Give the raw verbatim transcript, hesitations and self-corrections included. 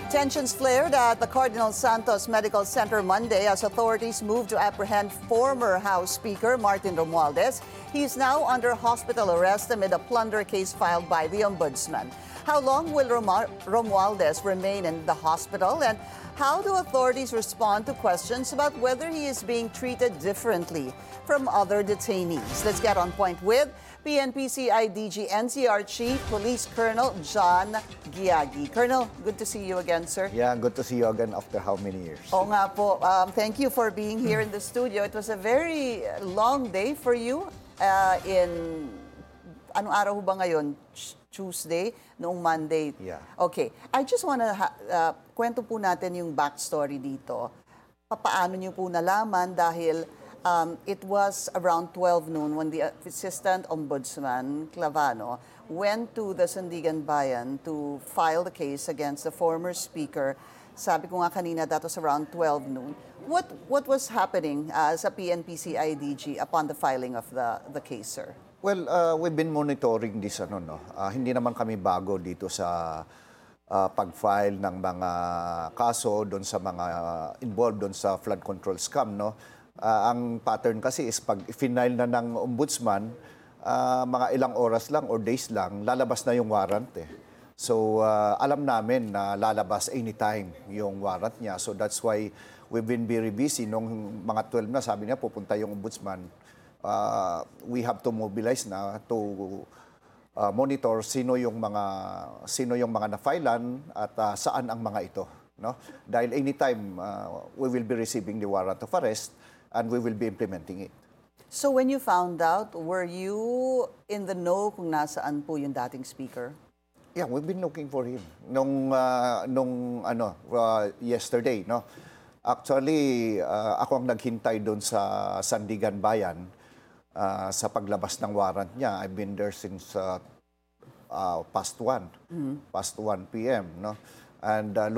Tensions flared at the Cardinal Santos Medical Center Monday as authorities moved to apprehend former House Speaker Martin Romualdez. He is now under hospital arrest amid a plunder case filed by the Ombudsman. How long will Romualdez remain in the hospital, and how do authorities respond to questions about whether he is being treated differently from other detainees? Let's get on point with P N P C I D G N C R Chief Police Colonel John Giagi. Colonel, good to see you again, sir. Yeah, good to see you again after how many years? Oo nga po. Um, thank you for being here in the studio. It was a very long day for you uh, in... Anong araw ho ba ngayon? Tuesday, noong Monday. Yeah. Okay. I just want to uh, kwento po natin yung backstory dito. Paano niyo po nalaman dahil um, it was around twelve noon when the Assistant Ombudsman, Clavano, went to the Sandigan Bayan to file the case against the former speaker. Sabi ko nga kanina, that was around twelve noon. What, what was happening uh, sa P N P C I D G upon the filing of the, the case, sir? Well, uh, we've been monitoring this. Ano, no? Uh, hindi naman kami bago dito sa uh, pag-file ng mga kaso doon sa mga uh, involved doon sa flood control scam. No? Uh, ang pattern kasi is pag final na ng ombudsman, uh, mga ilang oras lang or days lang, lalabas na yung warrant. Eh. So, uh, alam namin na lalabas anytime yung warrant niya. So, that's why we've been very busy. Nung mga twelve na, sabi niya, pupunta yung ombudsman. Uh, we have to mobilize na to uh, monitor sino yung mga sino yung mga na-filean at uh, saan ang mga ito, no? Dahil anytime uh, we will be receiving the warrant of arrest and we will be implementing it. So when you found out, were you in the know kung nasaan po yung dating speaker? Yeah, we've been looking for him nung uh, nung ano uh, yesterday, no? Actually, uh, ako ang naghintay doon sa Sandigan Bayan. Uh, sa paglabas ng warrant niya. I've been there since uh, uh, past one, mm-hmm. past one p m No? And uh,